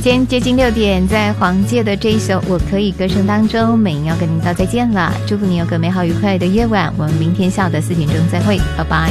间接近6点，在黄玠的这一首《我可以》歌声当中，美莹要跟您道再见了。祝福你有个美好愉快的夜晚，我们明天下午的4点钟再会，拜拜。